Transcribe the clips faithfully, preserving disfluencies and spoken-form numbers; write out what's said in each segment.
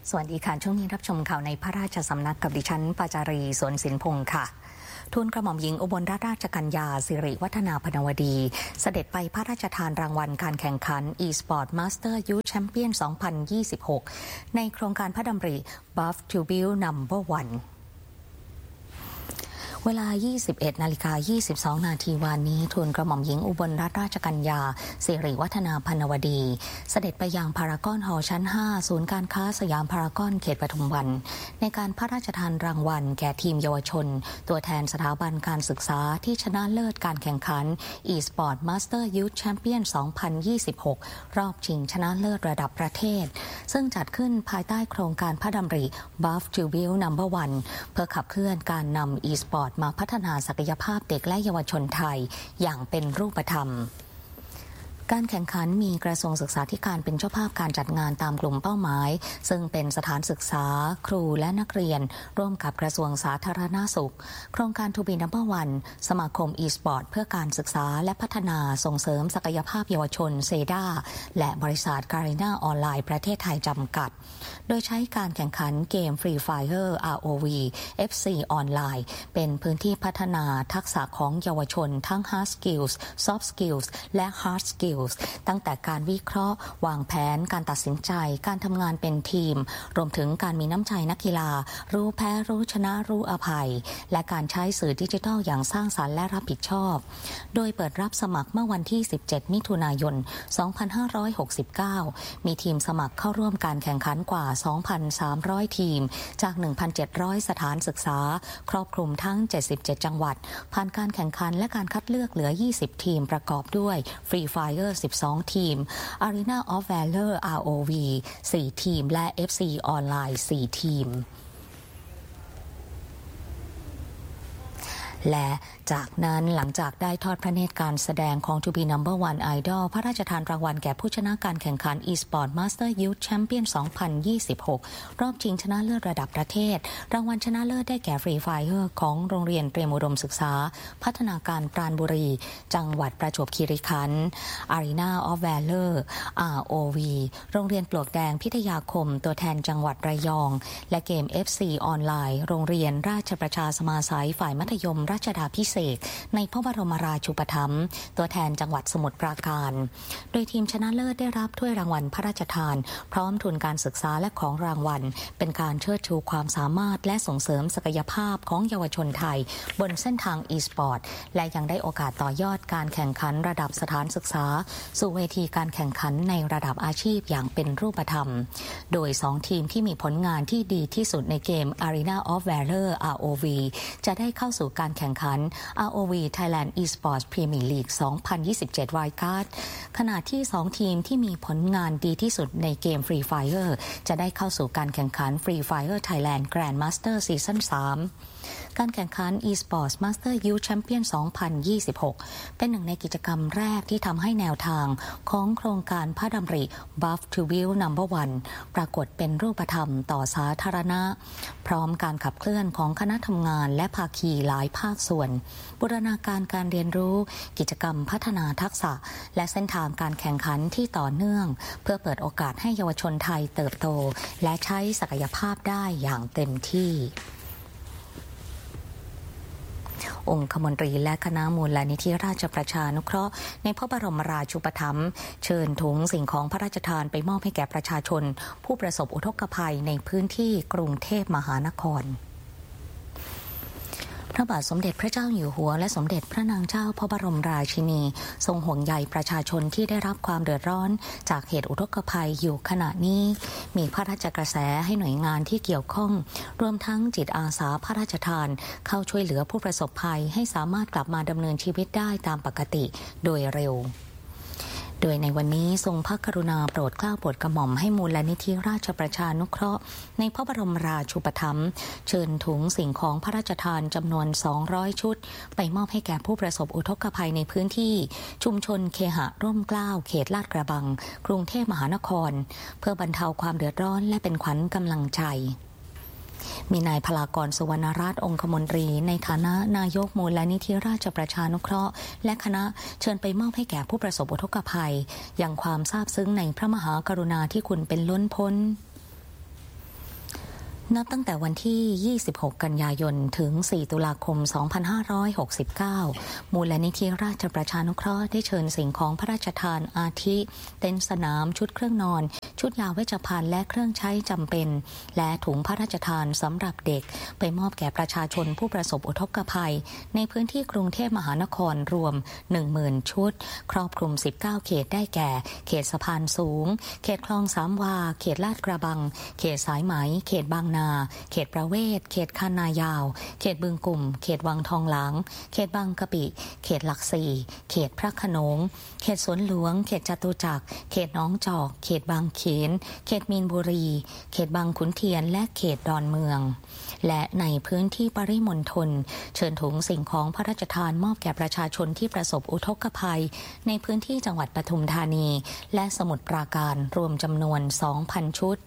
สวัสดีค่ะช่วงนี้รับชมข่าวในพระราชสำนักกับดิฉันปาจารีสวนสินพงศ์ค่ะทูลกระหม่อมหญิงอุบลราชราชกัญญาสิริวัฒนาพนวดีเสด็จไปพระราชทานรางวัลการแข่งขัน e-sport master youth champion สองพันยี่สิบหกในโครงการพระดำริ Buff to Build Number Oneเวลา ยี่สิบเอ็ดนาฬิกายี่สิบสองนาทีวันนี้ทูลกระหม่อมหญิงอุบลราชราชกัญญาสิริวัฒนาพนวดีเสด็จไปยังพารากอนฮอลล์ชั้นห้าศูนย์การค้าสยามพารากอนเขตปทุมวันในการพระราชทานรางวัลแก่ทีมเยาวชนตัวแทนสถาบันการศึกษาที่ชนะเลิศการแข่งขัน e-sport master youth champion สองพันยี่สิบหกรอบชิงชนะเลิศระดับประเทศซึ่งจัดขึ้นภายใต้โครงการพระดำริ Buff to Build Number One เพื่อขับเคลื่อนการนำ e-sportมาพัฒนาศักยภาพเด็กและเยาวชนไทยอย่างเป็นรูปธรรมการแข่งขันมีกระทรวงศึกษาธิการเป็นเจ้าภาพการจัดงานตามกลุ่มเป้าหมายซึ่งเป็นสถานศึกษาครูและนักเรียนร่วมกับกระทรวงสาธารณสุขโครงการ To Be Number One สมาคม e-sport เพื่อการศึกษาและพัฒนาส่งเสริมศักยภาพเยาวชนเซดาและบริษัทการีนาออนไลน์ประเทศไทยจำกัดโดยใช้การแข่งขันเกม Free Fire อาร์ โอ วี เอฟ ซี ออนไลน์เป็นพื้นที่พัฒนาทักษะของเยาวชนทั้ง Hard Skills Soft Skills และ Hard Skills ตั้งแต่การวิเคราะห์วางแผนการตัดสินใจการทำงานเป็นทีมรวมถึงการมีน้ำใจนักกีฬารู้แพ้รู้ชนะรู้อภัยและการใช้สื่อดิจิทัลอย่างสร้างสรรค์และรับผิดชอบโดยเปิดรับสมัครเมื่อวันที่สิบเจ็ดมิถุนายนสองพันห้าร้อยหกสิบเก้ามีทีมสมัครเข้าร่วมการแข่งขันกว่า สองพันสามร้อย ทีมจาก หนึ่งพันเจ็ดร้อย สถานศึกษาครอบคลุมทั้งเจ็ดสิบเจ็ดจังหวัดผ่านการแข่งขันและการคัดเลือกเหลือยี่สิบทีมประกอบด้วย Free Fire สิบสอง ทีม Arena of Valor อาร์ โอ วี สี่ ทีมและ เอฟ ซี ออนไลน์ สี่ ทีมและจากนั้นหลังจากได้ทอดพระเนตรการแสดงของ To Be Number One Idol พระราชทานรางวัลแก่ผู้ชนะการแข่งขัน e-sport master youth champion สองพันยี่สิบหกรอบชิงชนะเลิศระดับประเทศรางวัลชนะเลิศได้แก่ Free Fire ของโรงเรียนเตรียมอุดมศึกษาพัฒนาการปราณบุรีจังหวัดประจวบคีรีขันธ์ Arena of Valor อาร์ โอ วี โรงเรียนปลวกแดงพิทยาคมตัวแทนจังหวัดระยองและเกม เอฟ ซี ออนไลน์โรงเรียนราชประชาสมาสัยฝ่ายมัธยมรัชดาพิเศษในพระบรมราชูปถัมภ์ตัวแทนจังหวัดสมุทรปราการโดยทีมชนะเลิศได้รับถ้วยรางวัลพระราชทานพร้อมทุนการศึกษาและของรางวัลเป็นการเชิดชูความสามารถและส่งเสริมศักยภาพของเยาวชนไทยบนเส้นทาง e-sport และยังได้โอกาสต่อยอดการแข่งขันระดับสถานศึกษาสู่เวทีการแข่งขันในระดับอาชีพอย่างเป็นรูปธรรมโดยสองทีมที่มีผลงานที่ดีที่สุดในเกม Arena of Valor อาร์ โอ วี จะได้เข้าสู่การแข่งขัน อาร์ โอ วี Thailand Esports Premier League สองพันยี่สิบเจ็ด Wildcard ขณะที่สองทีมที่มีผลงานดีที่สุดในเกม Free Fire จะได้เข้าสู่การแข่งขัน Free Fire Thailand Grandmaster Season สามการแข่งขัน e-sports master youth champion สองพันยี่สิบหกเป็นหนึ่งในกิจกรรมแรกที่ทำให้แนวทางของโครงการพระดำริ Buff to Build Number One ปรากฏเป็นรูปธรรมต่อสาธารณะพร้อมการขับเคลื่อนของคณะทำงานและภาคีหลายภาคส่วนบูรณาการการเรียนรู้กิจกรรมพัฒนาทักษะและเส้นทางการแข่งขันที่ต่อเนื่องเพื่อเปิดโอกาสให้เยาวชนไทยเติบโตและใช้ศักยภาพได้อย่างเต็มที่องคมนตรีและคณะมูลนิธิราชประชานุเคราะห์ในพระบรมราชูปถัมภ์เชิญถุงสิ่งของพระราชทานไปมอบให้แก่ประชาชนผู้ประสบอุทกภัยในพื้นที่กรุงเทพมหานครพระบาทสมเด็จพระเจ้าอยู่หัวและสมเด็จพระนางเจ้าพระบรมราชินีทรงห่วงใยประชาชนที่ได้รับความเดือดร้อนจากเหตุอุทกภัยอยู่ขณะนี้มีพระราชกระแสให้หน่วยงานที่เกี่ยวข้องรวมทั้งจิตอาสาพระราชทานเข้าช่วยเหลือผู้ประสบภัยให้สามารถกลับมาดำเนินชีวิตได้ตามปกติโดยเร็วโดยในวันนี้ทรงพระกรุณาโปรดเกล้าโปรดกระหม่อมให้มูลนิธิราชประชานุเคราะห์ในพระบรมราชูปถัมภ์เชิญถุงสิ่งของพระราชทานจำนวนสองร้อยชุดไปมอบให้แก่ผู้ประสบอุทกภัยในพื้นที่ชุมชนเคหะร่มเกล้าเขตลาดกระบังกรุงเทพมหานครเพื่อบรรเทาความเดือดร้อนและเป็นขวัญกำลังใจ มีนายพลากรสุวรรณรัตน์องคมนตรีในฐานะนายกมูลนิธิราชประชานุเคราะห์และคณะเชิญไปมอบให้แก่ผู้ประสบอุทกภัยอย่างความซาบซึ้งในพระมหากรุณาธิคุณเป็นล้นพ้นนับตั้งแต่วันที่ ยี่สิบหก กันยายน ถึง สี่ ตุลาคม สองพันห้าร้อยหกสิบเก้า มูลนิธิราชประชานุเคราะห์ได้เชิญสิ่งของพระราชทานอาทิ เต็นท์สนาม ชุดเครื่องนอน ชุดยาเวชภัณฑ์และเครื่องใช้จำเป็น และถุงพระราชทานสำหรับเด็กไปมอบแก่ประชาชนผู้ประสบอุทกภัยในพื้นที่กรุงเทพมหานครรวม หนึ่งหมื่น ชุดครอบคลุม สิบเก้า เขตได้แก่เขตสะพานสูงเขตคลองสามวาเขตลาดกระบังเขตสายไหมเขตบางนาเขตประเวศเขตคานายาวเขตบึงกุ่มเขตวังทองหลางเขตบางกะปิเขตหลักสี่เขตพระโขนงเขตสวนหลวงเขตจตุจักรเขตหนองจอกเขตบางเขนเขตมีนบุรีเขตบางขุนเทียนและเขตดอนเมืองและในพื้นที่ปริมณฑลเชิญถุงสิ่งของพระราชทานมอบแก่ประชาชนที่ประสบอุทกภัยในพื้นที่จังหวัดปทุมธานีและสมุทรปราการรวมจำนวน สองพัน ชุด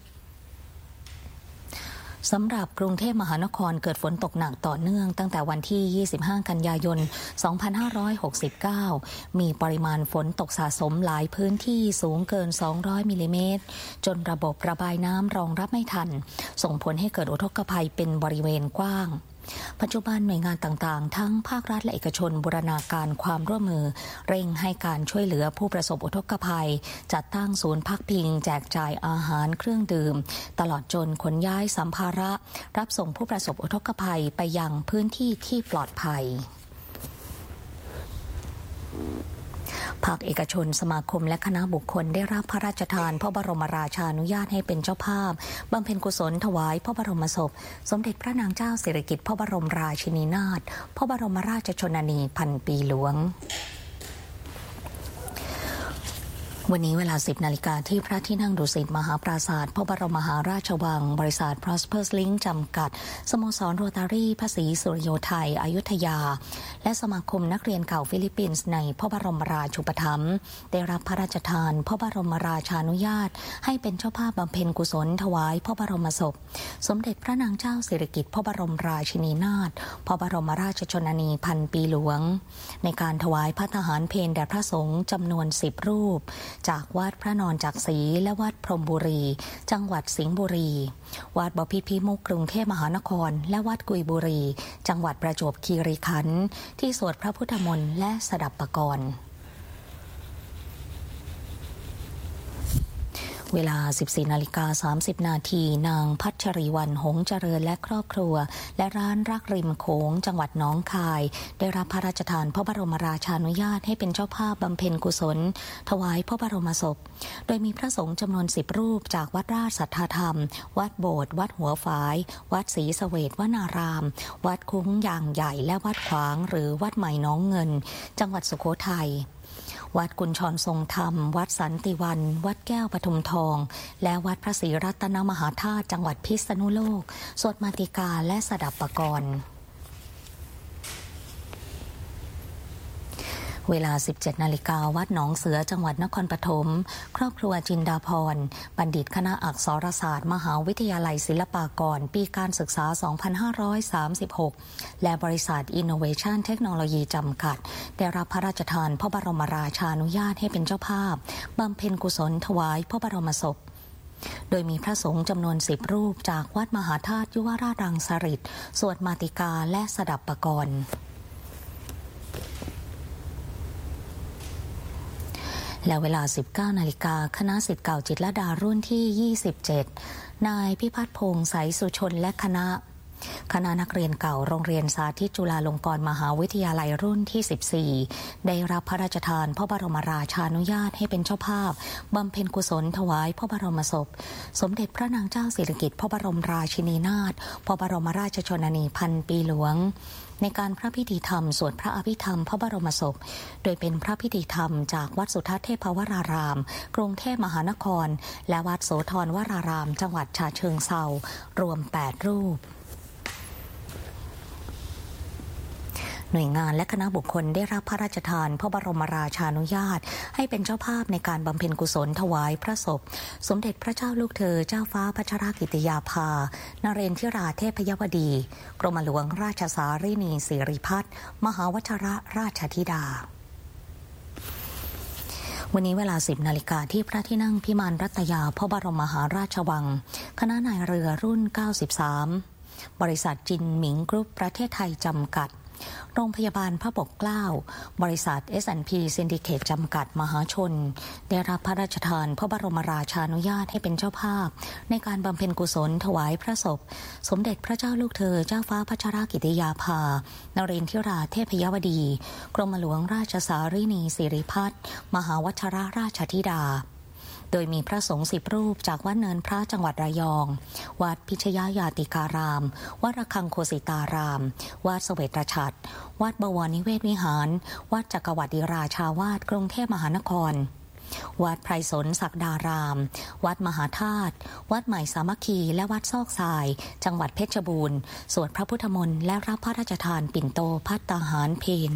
สำหรับกรุงเทพมหานครเกิดฝนตกหนักต่อเนื่องตั้งแต่วันที่ ยี่สิบห้า กันยายน สองพันห้าร้อยหกสิบเก้า มีปริมาณฝนตกสะสมหลายพื้นที่สูงเกิน สองร้อย มิลลิเมตรจนระบบระบายน้ำรองรับไม่ทันส่งผลให้เกิดอุทกภัยเป็นบริเวณกว้างปัจจุบันหน่วยงานต่างๆทั้งภาครัฐและเอกชนบูรณาการความร่วมมือเร่งให้การช่วยเหลือผู้ประสบอุทกภัยจัดตั้งศูนย์พักพิงแจกจ่ายอาหารเครื่องดื่มตลอดจนขนย้ายสัมภาระรับส่งผู้ประสบอุทกภัยไปยังพื้นที่ที่ปลอดภัยภาคเอกชนสมาคมและคณะบุคคลได้รับพระราชทานพระบรมราชานุญาตให้เป็นเจ้าภาพบำเพ็ญกุศลถวายพระบรมศพสมเด็จพระนางเจ้าสิริกิติ์พระบรมราชินีนาถพระบรมราชชนนีพันปีหลวงวันนี้เวลา สิบ นาฬิกาที่พระที่นั่งดุสิตมหาปราสาทพระบรมมหาราชวังบริษัท Prosperous Link จำกัดสโมสรโรตารี่พระศรีสุริโยไทยอยุธยาและสมาคมนักเรียนเก่าฟิลิปปินส์ในพระบรมราชูปถัมภ์ได้รับพระราชทานพระบรมราชานุญาตให้เป็นเจ้าภาพบำเพ็ญกุศลถวายพระบรมศพสมเด็จพระนางเจ้าสิริกิติ์พระบรมราชินีนาถพระบรมราชชนนีพันปีหลวงในการถวายพระทหารเพลแด่พระสงฆ์จำนวนสิบรูปจากวัดพระนอนจักรีและวัดพรหมบุรีจังหวัดสิงห์บุรีวัดบพิตรพิมุขกรุงเทพมหานครและวัดกุยบุรีจังหวัดประจวบคีรีขันธ์ที่สวดพระพุทธมนต์และสดับปกรณ์เวลา สิบสี่ นาฬิกา สามสิบ นาทีนางพัชรีวรรณหงส์เจริญและครอบครัวและร้านรักริมโขงจังหวัดหนองคายได้รับพระราชทานพระบรมราชานุญาตให้เป็นเจ้าภาพบำเพ็ญกุศลถวายพระบรมศพโดยมีพระสงฆ์จำนวนสิบรูปจากวัดราชสัทธาธรรมวัดโบสถ์วัดหัวฝายวัดศรีเสวตวนารามวัดคุ้งยางใหญ่และวัดขวางหรือวัดใหม่น้องเงินจังหวัดสุโขทัยวัดกุญชรทรงธรรมวัดสันติวันวัดแก้วปทุมทองและวัดพระศรีรัตนมหาธาตุจังหวัดพิษณุโลกสวดมาติกาและสดับปกรณ์เวลา สิบเจ็ด นาฬิกาวัดหนองเสือจังหวัดนครปฐมครอบครัวจินดาพรบัณฑิตคณะอักษรศาสตร์มหาวิทยาลัยศิลปากรปีการศึกษา สองพันห้าร้อยสามสิบหก และบริษัท Innovation Technology จำกัดได้รับพระราชทานพระบรมราชานุญาตให้เป็นเจ้าภาพบำเพ็ญกุศลถวายพระบรมศพโดยมีพระสงฆ์จำนวนสิบรูปจากวัดมหาธาตุยุวราชรังสฤษฎ์สวดมาติกาและสดับปกรณ์และเวลา สิบเก้า นาฬิกาคณะศิษย์เก่าจิตรลดารุ่นที่ ยี่สิบเจ็ด นายพิพัฒน์พงษ์ใสสุชนและคณะคณะนักเรียนเก่าโรงเรียนสาธิตจุฬาลงกรณ์มหาวิทยาลัยรุ่นที่ สิบสี่ ได้รับพระราชทานพระบรมราชานุญาตให้เป็นเจ้าภาพบำเพ็ญกุศลถวายพระบรมศพสมเด็จพระนางเจ้าสิริกิติ์พระบรมราชินีนาถพระบรมราชชนนีพันปีหลวงในการพระพิธีธรรมสวดพระอภิธรรมพระบรมศพโดยเป็นพระพิธีธรรมจากวัดสุทัศน์เทพวรารามกรุงเทพมหานครและวัดโสธรวรารามจังหวัดฉะเชิงเทรารวมแปดรูปหน่วยงานและคณะบุคคลได้รับพระราชทานพระบรมราชานุญาตให้เป็นเจ้าภาพในการบำเพ็ญกุศลถวายพระศพสมเด็จพระเจ้าลูกเธอเจ้าฟ้าพัชรกิติยาภานเรนทิราเทพยวดีกรมหลวงราชสารินีสิริพัฒน์มหาวชรราชธิดาวันนี้เวลา สิบ นาฬิกาที่พระที่นั่งพิมานรัตยาพระบรมมหาราชวังคณะนายเรือรุ่น เก้าสิบสาม บริษัทจินหมิงกรุ๊ปประเทศไทยจำกัดโรงพยาบาลพระปกเกล้าบริษัท เอส แอนด์ พี Syndicate จำกัดมหาชนได้รับพระราชทานพระบรมราชานุญาตให้เป็นเจ้าภาพในการบำเพ็ญกุศลถวายพระศพสมเด็จพระเจ้าลูกเธอเจ้าฟ้าพัชรกิติยาภานเรนทิราเทพยวดีกรมหลวงราชสารินีสิริพัฒน์มหาวชิรราชธิดาโดยมีพระสงฆ์สิบรูปจากวัดเนินพระจังหวัดระยองวัดพิชยญาติการามวัดระฆังโคสิตารามวัดเสวตฉัตรวัดบวรนิเวศวิหารวัดจักรวรรดิราชาวาสกรุงเทพมหานครวัดไพรสนศักดารามวัดมหาธาตุวัดใหม่สามัคคีและวัดซอกทรายจังหวัดเพชรบูรณ์สวดพระพุทธมนต์และรับพระราชทานปิ่นโตภัตตาหารเพล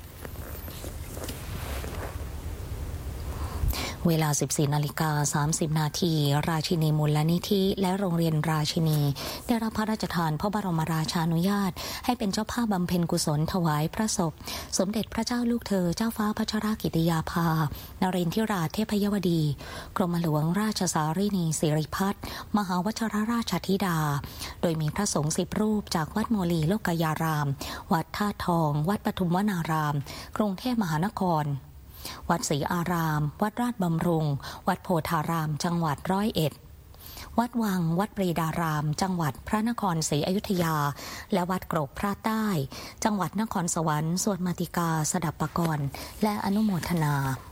เวลา สิบสี่ นาฬิกา สามสิบ นาทีราชินีมูลนิธิและโรงเรียนราชินีได้รับพระราชทานพระบรมราชานุญาตให้เป็นเจ้าภาพบำเพ็ญกุศลถวายพระศพสมเด็จพระเจ้าลูกเธอเจ้าฟ้าพัชรกิติยาภานเรนทิราเทพยวดีกรมหลวงราชสารินีสิริพัฒน์มหาวชิรราชธิดาโดยมีพระสงฆ์สิบรูปจากวัดโมลีโลกยารามวัดท่าทองวัดปทุมวนารามกรุงเทพมหานครวัดศรีอารามวัดราชบำรุงวัดโพธารามจังหวัดร้อยเอ็ดวัดวังวัดปรีดารามจังหวัดพระนครศรีอยุธยาและวัดกรกพระใต้จังหวัดนครสวรรค์สวดมาติกาสดับปกรณ์และอนุโมทนา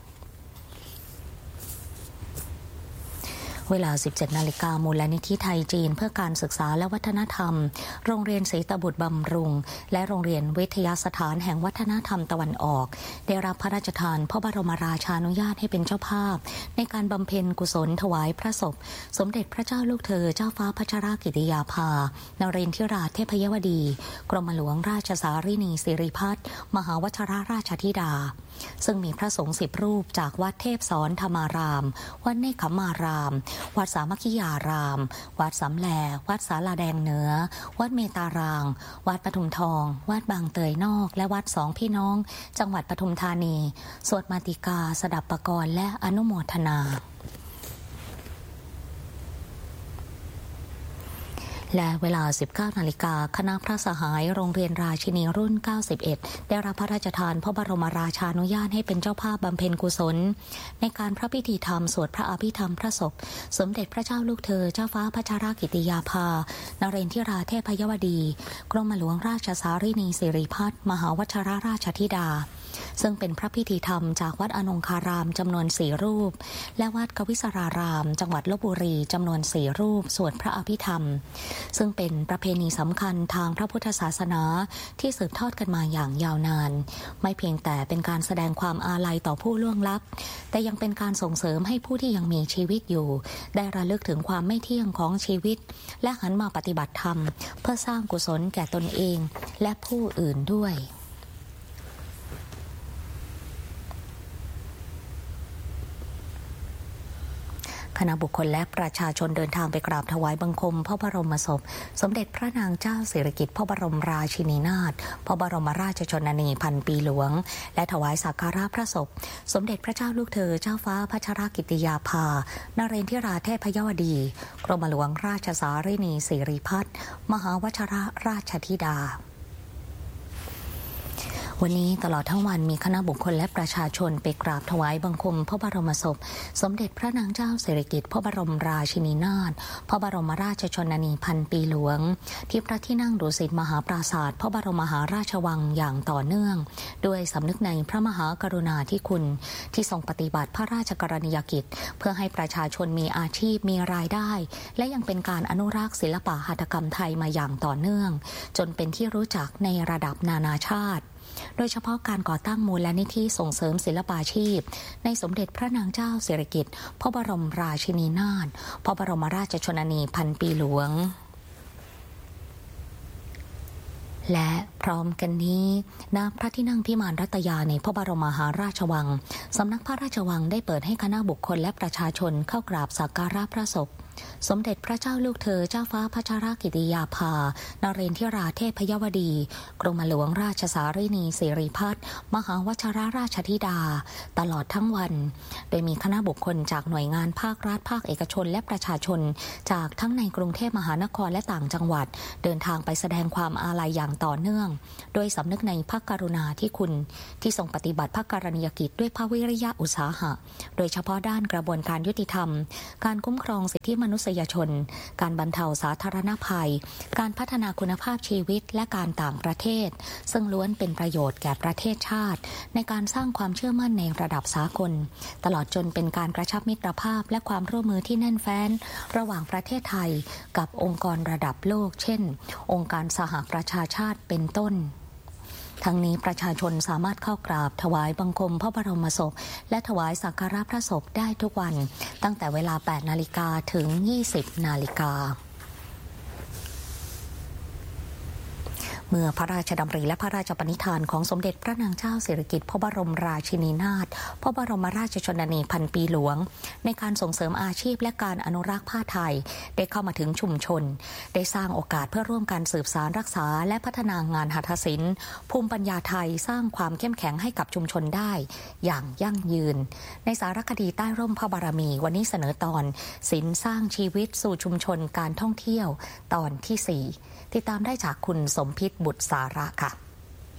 เวลา สิบเจ็ด นาฬิกามูลนิธิไทยจีนเพื่อการศึกษาและวัฒนธรรมโรงเรียนศรีตบุตรบำรุงและโรงเรียนวิทยาสถานแห่งวัฒนธรรมตะวันออกได้รับพระราชทานพระบรมราชานุญาตให้เป็นเจ้าภาพในการบำเพ็ญกุศลถวายพระศพสมเด็จพระเจ้าลูกเธอเจ้าฟ้าพัชรกิติยาภานเรนทิราเทพยวดีกรมหลวงราชสารินีสิริพัฒน์มหาวชิรราชธิดาซึ่งมีพระสงฆ์สิบรูปจากวัดเทพสอนธรรมารามวัดเนคขมารามวัดสามัคคียารามวัดสำแลวัดศาลาแดงเหนือวัดเมตารางวัดปทุมทองวัดบางเตยนอกและวัดสองพี่น้องจังหวัดปทุมธานีสวดมาติกาสดับปกรณ์และอนุโมทนาและเวลา สิบเก้า นาฬิกาคณะพระสหายโรงเรียนราชินีรุ่น เก้าสิบเอ็ดได้รับพระราชทานพระบรมราชานุญาตให้เป็นเจ้าภาพบำเพ็ญกุศลในการพระพิธีธรรมสวดพระอภิธรรมพระศพสมเด็จพระเจ้าลูกเธอเจ้าฟ้าพัชรกิติยาภานเรนทิราเทพยวดีกรมหลวงราชสารินีสิริพัฒน์มหาวชิรราชธิดาซึ่งเป็นพระพิธีธรรมจากวัดอนงคารามจำนวนสี่รูปและวัดกวิศรารามจังหวัดลพบุรีจำนวนสี่รูปสวดพระอภิธรรมซึ่งเป็นประเพณีสำคัญทางพระพุทธศาสนาที่สืบทอดกันมาอย่างยาวนานไม่เพียงแต่เป็นการแสดงความอาลัยต่อผู้ล่วงลับแต่ยังเป็นการส่งเสริมให้ผู้ที่ยังมีชีวิตอยู่ได้ระลึกถึงความไม่เที่ยงของชีวิตและหันมาปฏิบัติธรรมเพื่อสร้างกุศลแก่ตนเองและผู้อื่นด้วยคณะบุคคลและประชาชนเดินทางไปกราบถวายบังคมพระบรมศพสมเด็จพระนางเจ้าสิริกิติ์พระบรมราชินีนาถพระบรมราชชนนีพันปีหลวงและถวายสักการะพระศพสมเด็จพระเจ้าลูกเธอเจ้าฟ้าพัชรกิติยาภานเรนทิราเทพยวดีกรมหลวงราชสารินีสิริพัฒน์มหาวชิรราชธิดาวันนี้ตลอดทั้งวันมีคณะบุคคลและประชาชนไปกราบถวายบังคมพระบรมศพสมเด็จพระนางเจ้าสิริกิติ์พระบรมราชินีนาถพระบรมราชชนนีพันปีหลวงที่พระที่นั่งดุสิตมหาปราสาทพระบรมมหาราชวังอย่างต่อเนื่องด้วยสำนึกในพระมหากรุณาธิคุณที่ทรงปฏิบัติพระราชกรณียกิจเพื่อให้ประชาชนมีอาชีพมีรายได้และยังเป็นการอนุรักษ์ศิลปะหัตถกรรมไทยมาอย่างต่อเนื่องจนเป็นที่รู้จักในระดับนานาชาติโดยเฉพาะการก่อตั้งมูลนิธิส่งเสริมศิลปาชีพในสมเด็จพระนางเจ้าสิริกิติ์พระบรมราชินีนาถพระบรมราชชนนีพันปีหลวงและพร้อมกันนี้ณพระที่นั่งพิมานรัตยาในพระบรมมหาราชวังสำนักพระราชวังได้เปิดให้คณะบุคคลและประชาชนเข้ากราบสักการะพระศพสมเด็จพระเจ้าลูกเธอเจ้าฟ้าพัชรกิติยาภานเรนทิราเทพยวดีกรมหลวงราชสารินีสิริพัฒน์มหาวชิรราชธิดาตลอดทั้งวันโดยมีคณะบุคคลจากหน่วยงานภาครัฐภาคเอกชนและประชาชนจากทั้งในกรุงเทพมหานครและต่างจังหวัดเดินทางไปแสดงความอาลัยอย่างต่อเนื่องโดยสำนึกในพระกรุณาธิคุณที่ทรงปฏิบัติพระกรณียกิจด้วยพระวิริยะอุตสาหะโดยเฉพาะด้านกระบวนการยุติธรรมการคุ้มครองสิทธิมนุษยชนการบรรเทาสาธารณภัยการพัฒนาคุณภาพชีวิตและการต่างประเทศซึ่งล้วนเป็นประโยชน์แก่ประเทศชาติในการสร้างความเชื่อมั่นในระดับสากลตลอดจนเป็นการกระชับมิตรภาพและความร่วมมือที่แน่นแฟ้นระหว่างประเทศไทยกับองค์กรระดับโลกเช่นองค์การสหประชาชาติเป็นต้นทั้งนี้ประชาชนสามารถเข้ากราบถวายบังคมพระบรมศพและถวายสักการะพระศพได้ทุกวันตั้งแต่เวลา แปด นาฬิกาถึง ยี่สิบ นาฬิกาเมื่อพระราชดำริและพระราชปณิธานของสมเด็จพระนางเจ้าสิริกิติ์พระบรมราชินีนาถพระบรมราชชนนีพันปีหลวงในการส่งเสริมอาชีพและการอนุรักษ์ผ้าไทยได้เข้ามาถึงชุมชนได้สร้างโอกาสเพื่อร่วมกันสืบสานรักษาและพัฒนางานหัตถศิลป์ภูมิปัญญาไทยสร้างความเข้มแข็งให้กับชุมชนได้อย่างยั่งยืนในสารคดีใต้ร่มพระบารมีวันนี้เสนอตอนศิลป์สร้างชีวิตสู่ชุมชนการท่องเที่ยวตอนที่สี่ติดตามได้จากคุณสมพิษบุตรสาระค่ะ